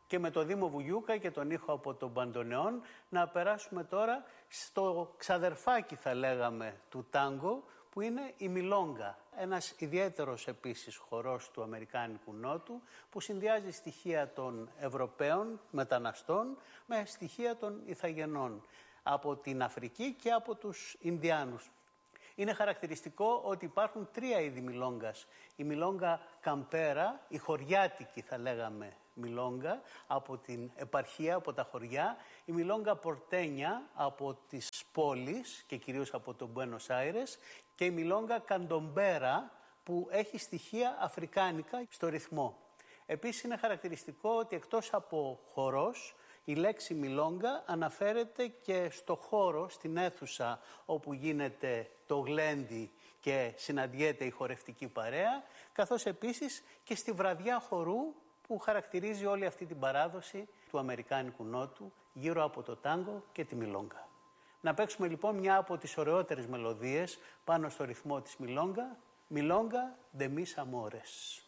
Και με το Δήμο Βουγιούκα και τον ήχο από τον Μπαντονεόν να περάσουμε τώρα στο ξαδερφάκι, θα λέγαμε, του τάγκο, που είναι η μιλόγκα. Ένας ιδιαίτερος επίσης χορός του αμερικάνικου νότου που συνδυάζει στοιχεία των Ευρωπαίων μεταναστών με στοιχεία των Ιθαγενών από την Αφρική και από τους Ινδιάνους. Είναι χαρακτηριστικό ότι υπάρχουν τρία είδη μιλόγκας. Η μιλόγκα καμπέρα, η χωριάτικη θα λέγαμε μιλόγκα από την επαρχία, από τα χωριά. Η μιλόγκα πορτένια από τις πόλεις και κυρίως από τον Μπουένος Άιρες. Και η μιλόγκα καντομπέρα που έχει στοιχεία αφρικάνικα στο ρυθμό. Επίσης είναι χαρακτηριστικό ότι εκτός από χορός, η λέξη μιλόγκα αναφέρεται και στο χώρο, στην αίθουσα όπου γίνεται το γλέντι και συναντιέται η χορευτική παρέα, καθώς επίσης και στη βραδιά χορού που χαρακτηρίζει όλη αυτή την παράδοση του αμερικάνικου νότου γύρω από το τάγκο και τη μιλόγκα. Να παίξουμε λοιπόν μια από τις ωραιότερες μελωδίες πάνω στο ρυθμό της μιλόγκα, Milonga de mis amores.